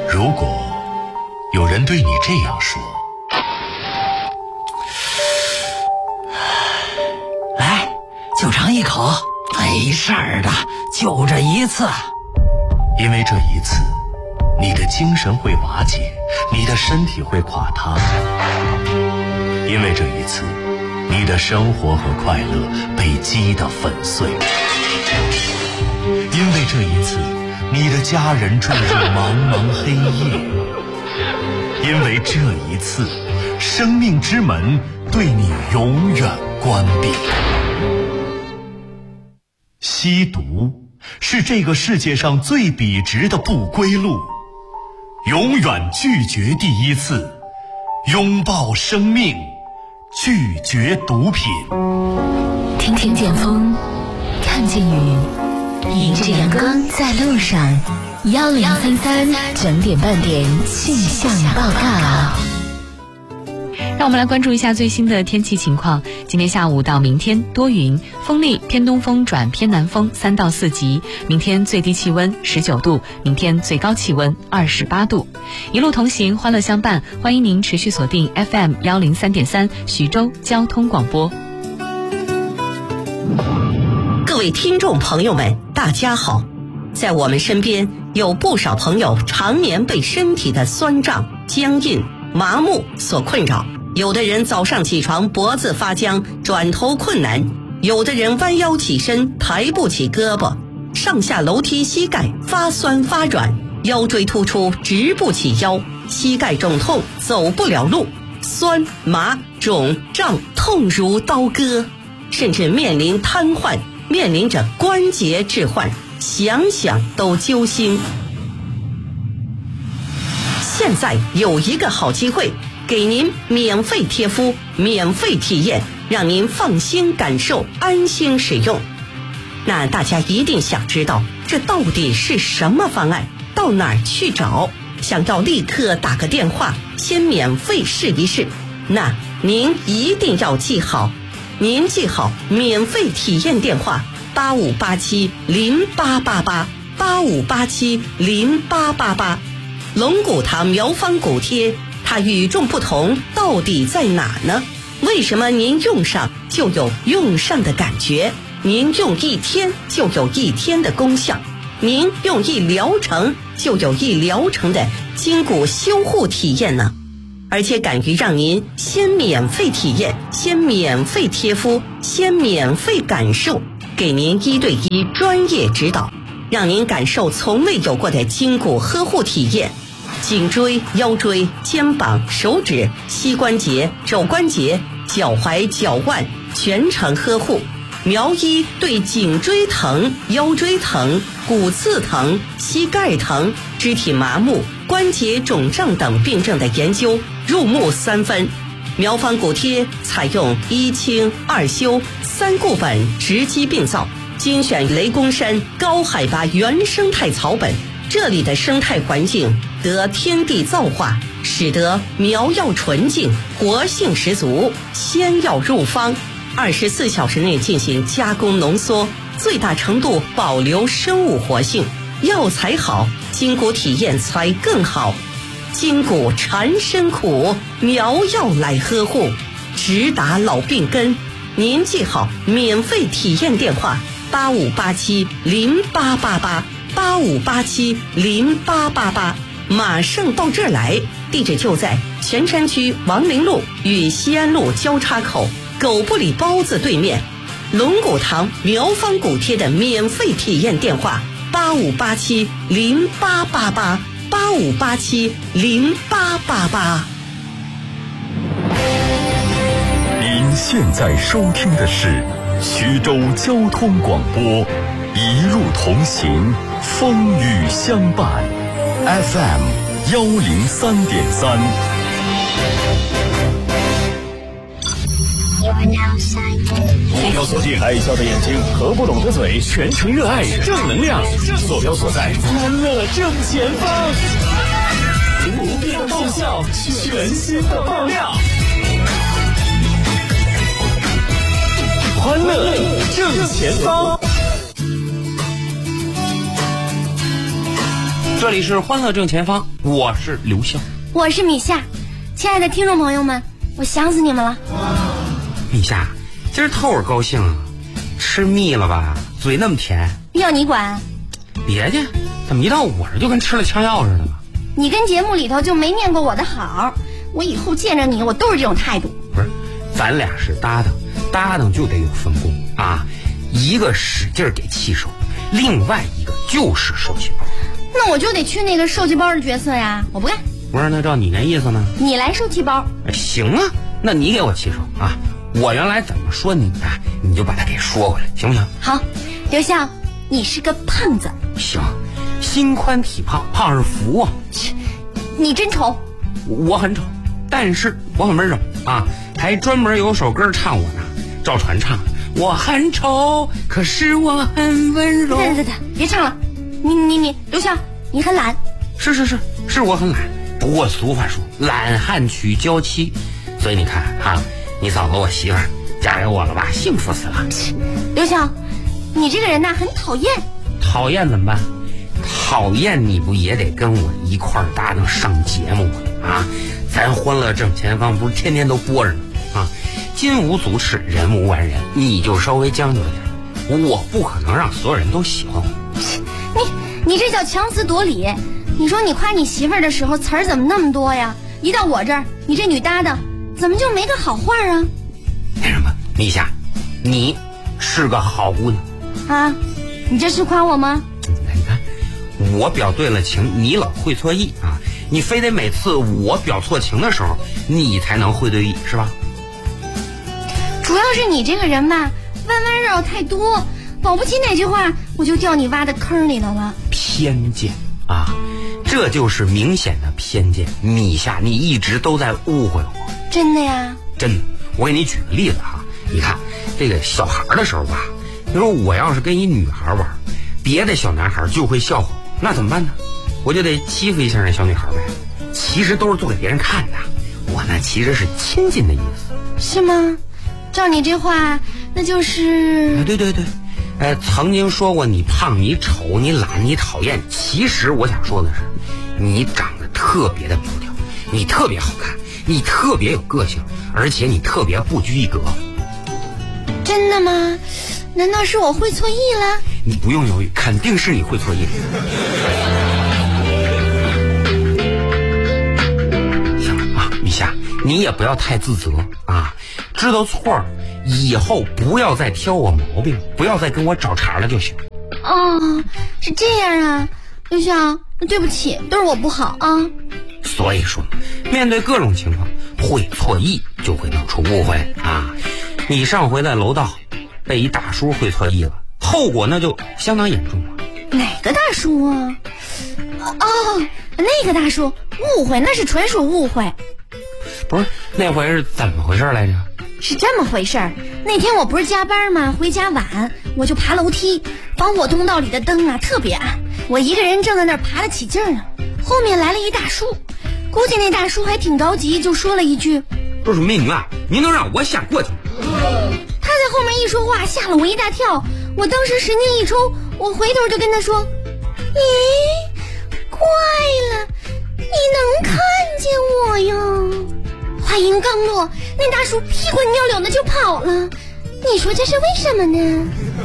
如果有人对你这样说， 来，就尝一口，没事儿的，就这一次。 因为这一次，你的精神会瓦解，你的身体会垮塌。因为这一次，你的生活和快乐被击得粉碎。因为这一次，你的家人坠入茫茫黑夜。因为这一次，生命之门对你永远关闭。吸毒是这个世界上最笔直的不归路，永远拒绝第一次，拥抱生命，拒绝毒品。 听听见风，看见雨，迎着阳光在路上。1033整点半点气象报告。 让我们来关注一下最新的天气情况。今天下午到明天多云，风力偏东风转偏南风3到4级。明天最低气温19度，明天最高气温28度。一路同行，欢乐相伴，欢迎您持续锁定 FM 103.3徐州交通广播。 各位听众朋友们，大家好。在我们身边有不少朋友常年被身体的酸胀、僵硬、麻木所困扰，有的人早上起床脖子发僵，转头困难，有的人弯腰起身抬不起胳膊，上下楼梯膝盖发酸发软，腰椎突出直不起腰，膝盖肿痛走不了路，酸麻肿胀痛如刀割，甚至面临瘫痪，面临着关节置换，想想都揪心。现在有一个好机会，给您免费贴敷，免费体验，让您放心感受，安心使用。那大家一定想知道，这到底是什么方案？到哪儿去找？想要立刻打个电话，先免费试一试。那您一定要记好，您记好免费体验电话85870888，85870888。龙骨堂苗方骨贴，它与众不同到底在哪呢？为什么您用上就有用上的感觉？您用一天就有一天的功效，您用一疗程就有一疗程的筋骨修护体验呢？而且敢于让您先免费体验，先免费贴敷，先免费感受，给您1对1专业指导，让您感受从未有过的筋骨呵护体验。颈椎、腰椎、肩膀、手指、膝关节、肘关节、脚踝、脚腕全程呵护。苗医对颈椎疼、腰椎疼、骨刺疼、膝盖疼、肢体麻木、关节肿胀等病症的研究入木3分。苗方骨贴采用1清2修3固本直击病灶，精选雷公山高海拔原生态草本，这里的生态环境得天地造化，使得苗药纯净，活性十足。鲜药入方，24小时内进行加工浓缩，最大程度保留生物活性。药材好，筋骨体验才更好。筋骨缠身苦，苗药来呵护，直达老病根。您记好免费体验电话85870888，85870888，马上到这儿来。地址就在泉山区王陵路与西安路交叉口狗不理包子对面。龙骨堂苗方骨贴的免费体验电话85870888，85870888。 您现在收听的是徐州交通广播，一路同行，风雨相伴 FM103.3。 坐标所见爱笑的眼睛和不懂的嘴，全程热爱正能量。坐标所在，欢乐正前方。不变爆笑，全新的爆料。欢乐正前方。 这里是欢乐正前方，我是刘笑， 我是米夏。亲爱的听众朋友们，我想死你们了。 米夏，今儿透着高兴啊，吃蜜了吧？嘴那么甜， 要你管？ 别介，怎么一到我这就跟吃了枪药似的了？ 你跟节目里头就没念过我的好，我以后见着你我都是这种态度。 不是，咱俩是搭档，搭档就得有分工啊，一个使劲给气手，另外一个就是受气包。 那我就得去那个受气包的角色呀，我不干。 不是，那照你那意思呢？ 你来受气包。 行啊，那你给我气手啊！我原来怎么说你啊，你就把它给说回来，行不行？ 好，刘笑，你是个胖子。 行，心宽体胖，胖是福啊。 你真丑。 我很丑，但是我很温柔啊，还专门有首歌唱我呢，赵传唱。我很丑，可是我很温柔。 对，别唱了。你刘笑，你很懒。 是我很懒，不过俗话说懒汉娶娇妻，所以你看啊，你嫂子我媳妇儿嫁给我了吧，幸福死了。 刘笑，你这个人呐很讨厌。 讨厌怎么办？讨厌你不也得跟我一块儿搭档上节目啊？咱欢乐正前方不是天天都播着呢啊？金无足赤，人无完人，你就稍微将就点，我不可能让所有人都喜欢我。 你这叫强词夺理。你说你夸你媳妇儿的时候词儿怎么那么多呀？一到我这儿，你这女搭档怎么就没个好话啊？ 为什么？米夏，你是个好姑娘啊！你这是夸我吗？ 你看，我表对了情，你老会错意啊！你非得每次我表错情的时候，你才能会对意，是吧？ 主要是你这个人吧，弯弯绕太多，保不齐哪句话我就掉你挖的坑里头了。 偏见啊！这就是明显的偏见，米夏，你一直都在误会我。 真的呀？ 真的，我给你举个例子哈，你看这个小孩的时候吧，你说我要是跟一女孩玩，别的小男孩就会笑话，那怎么办呢？我就得欺负一下那小女孩呗。其实都是做给别人看的，我呢其实是亲近的意思。 是吗？照你这话，那就是…… 对，曾经说过你胖、你丑、你懒、你讨厌，其实我想说的是，你长得特别的苗条，你特别好看，你特别有个性，而且你特别不拘一格。 真的吗？难道是我会错意了？ 你不用犹豫，肯定是你会错意。行了啊，米夏，你也不要太自责啊，知道错了以后不要再挑我毛病，不要再跟我找茬了就行。 哦，是这样啊，刘笑，对不起，都是我不好啊。 所以说，面对各种情况，会错意就会弄出误会啊。你上回在楼道被一大叔会错意了，后果那就相当严重了。 哪个大叔啊？哦，那个大叔，误会，那是纯属误会。 不是，那回是怎么回事来着？ 是这么回事儿，那天我不是加班吗？回家晚，我就爬楼梯，防火通道里的灯啊特别暗，我一个人正在那儿爬得起劲儿呢，后面来了一大叔，估计那大叔还挺着急，就说了一句：“ 这是美女啊，您能让我先过去？” 他在后面一说话，吓了我一大跳，我当时神经一抽，我回头就跟他说：“咦，怪了，你能看见我哟？”话音刚落，那大叔屁滚尿流的就跑了。你说这是为什么呢？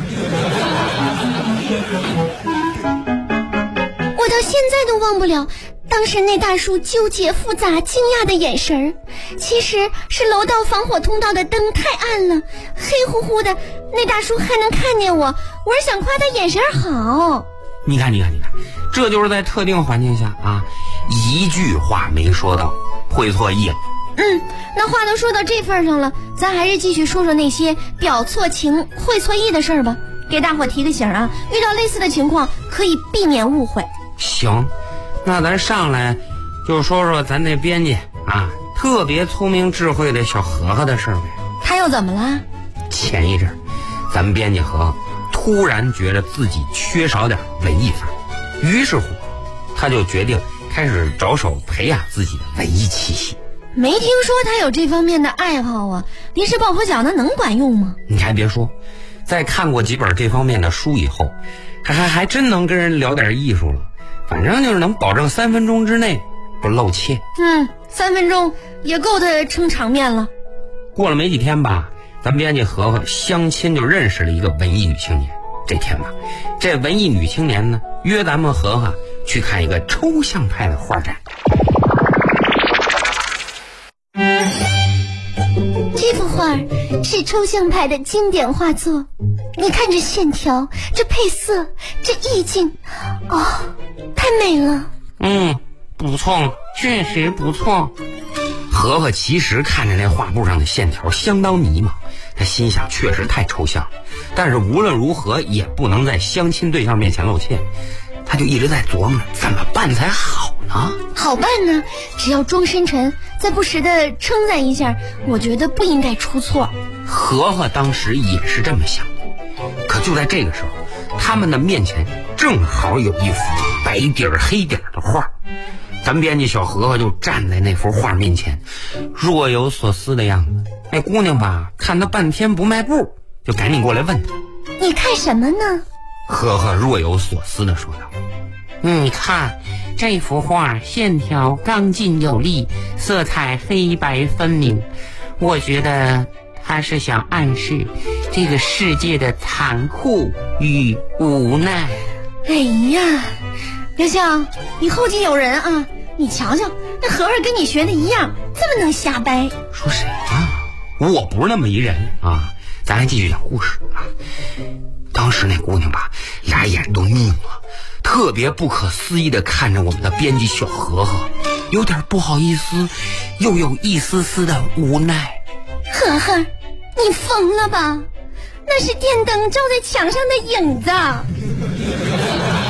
我到现在都忘不了当时那大叔纠结复杂惊讶的眼神儿，其实是楼道防火通道的灯太暗了，黑乎乎的，那大叔还能看见我，我是想夸他眼神好。 你看，这就是在特定环境下啊，一句话没说到，会错意了。 那话都说到这份上了，咱还是继续说说那些表错情、会错意的事儿吧，给大伙提个醒啊，遇到类似的情况可以避免误会。 行，那咱上来就说说咱那编辑啊，特别聪明智慧的小何何的事儿呗。 他又怎么了？ 前一阵咱们编辑何何突然觉得自己缺少点文艺范儿，于是乎他就决定开始着手培养自己的文艺气息。 没听说他有这方面的爱好啊，临时抱佛脚那能管用吗？ 你还别说，在看过几本这方面的书以后，还真能跟人聊点艺术了。 反正就是能保证3分钟之内不露怯。 3分钟也够他撑场面了。 过了没几天吧，咱编辑和和相亲就认识了一个文艺女青年。这天吧，这文艺女青年呢约咱们和和去看一个抽象派的画展。 这幅画是抽象派的经典画作，你看这线条，这配色，这意境，太美了。 不错，确实不错。和和其实看着那画布上的线条相当迷茫，他心想确实太抽象，但是无论如何也不能在相亲对象面前露怯，他就一直在琢磨怎么办才好呢？ 好办呢，只要装深沉，再不时的称赞一下，我觉得不应该出错。 和和当时也是这么想的，可就在这个时候，他们的面前正好有一幅白底儿黑底儿的画。咱编辑小和和就站在那幅画面前，若有所思的样子。那姑娘吧，看他半天不迈步，就赶紧过来问他：“ 你看什么呢？” 和和若有所思地说道：“你看这幅画，线条刚劲有力，色彩黑白分明。我觉得他是想暗示这个世界的残酷与无奈。” 哎呀，刘笑，你后继有人啊！你瞧瞧，那和和跟你学的一样，这么能瞎掰。 说谁啊？我不是那么一人啊！咱还继续讲故事啊。当时那姑娘吧，俩眼都眯了，特别不可思议地看着我们的编辑小和和，有点不好意思，又有一丝丝的无奈。 和和，你疯了吧？那是电灯照在墙上的影子。